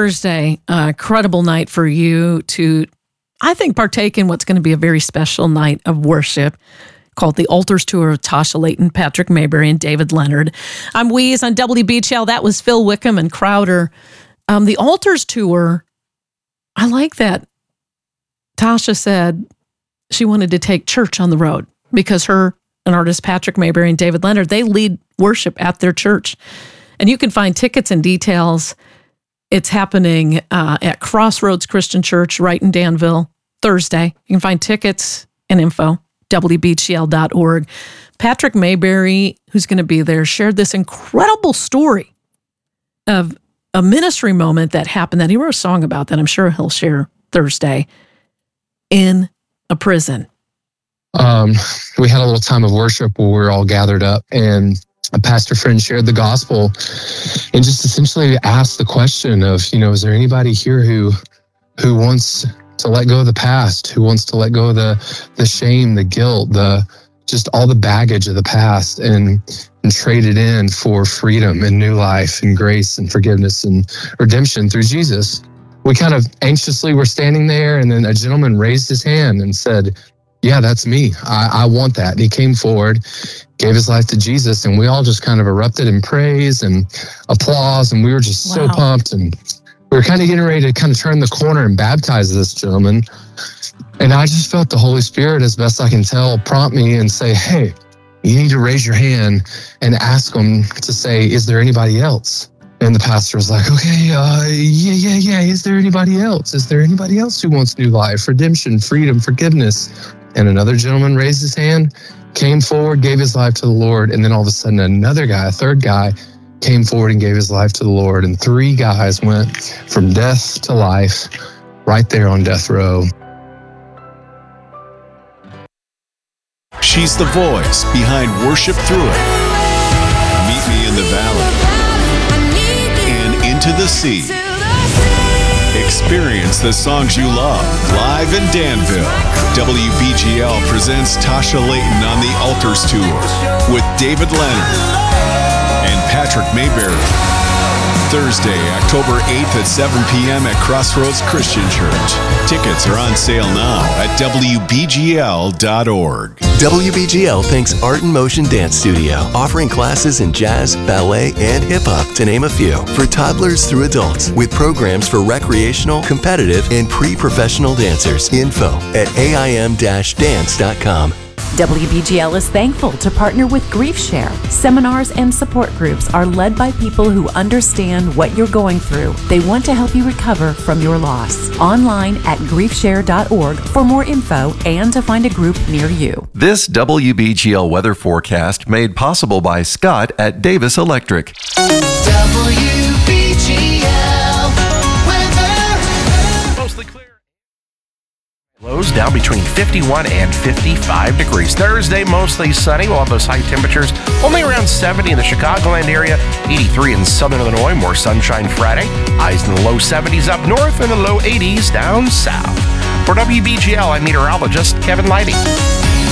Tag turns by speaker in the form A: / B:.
A: Thursday, incredible night for you to, I think, partake in what's going to be a very special night of worship called the Altars Tour of Tasha Layton, Patrick Mayberry, and David Leonard. I'm Weeze on WBGL. That was Phil Wickham and Crowder. The Altars Tour, I like that. Tasha said she wanted to take church on the road because her and artist Patrick Mayberry and David Leonard, they lead worship at their church. And you can find tickets and details. It's happening at Crossroads Christian Church right in Danville, Thursday. You can find tickets and info, WBGL.org. Patrick Mayberry, who's going to be there, shared this incredible story of a ministry moment that happened, that he wrote a song about that I'm sure he'll share Thursday, in a prison.
B: We had a little time of worship where we were all gathered up, and a pastor friend shared the gospel and just essentially asked the question of, is there anybody here who wants to let go of the past, who wants to let go of the shame, the guilt, just all the baggage of the past and trade it in for freedom and new life and grace and forgiveness and redemption through Jesus. We kind of anxiously were standing there, and then a gentleman raised his hand and said, yeah, that's me. I want that. And he came forward, gave his life to Jesus, and we all just kind of erupted in praise and applause, and we were just so pumped, and we were kind of getting ready to kind of turn the corner and baptize this gentleman. And I just felt the Holy Spirit, as best I can tell, prompt me and say, hey, you need to raise your hand and ask him to say, is there anybody else? And the pastor was like, okay, yeah. Is there anybody else? Is there anybody else who wants new life, redemption, freedom, forgiveness? And another gentleman raised his hand, came forward, gave his life to the Lord. And then all of a sudden, another guy, a third guy, came forward and gave his life to the Lord. And 3 guys went from death to life right there on death row.
C: She's the voice behind Worship Through It, Meet Me in the Valley, and Into the Sea. Experience the songs you love live in Danville. WBGL presents Tasha Layton on the Altars Tour with David Leonard and Patrick Mayberry. Thursday, October 8th at 7 p.m. at Crossroads Christian Church. Tickets are on sale now at WBGL.org.
D: WBGL thanks Art in Motion Dance Studio, offering classes in jazz, ballet, and hip-hop, to name a few, for toddlers through adults, with programs for recreational, competitive, and pre-professional dancers. Info at aim-dance.com.
E: WBGL is thankful to partner with GriefShare. Seminars and support groups are led by people who understand what you're going through. They want to help you recover from your loss. Online at griefshare.org for more info and to find a group near you.
F: This WBGL weather forecast made possible by Scott at Davis Electric.
G: WBGL weather.
H: Mostly clear. Lows down between 51 and 55 degrees. Thursday, mostly sunny. We'll have those high temperatures only around 70 in the Chicagoland area, 83 in southern Illinois. More sunshine Friday. Highs in the low 70s up north and the low 80s down south. For WBGL, I'm meteorologist Kevin Leidy.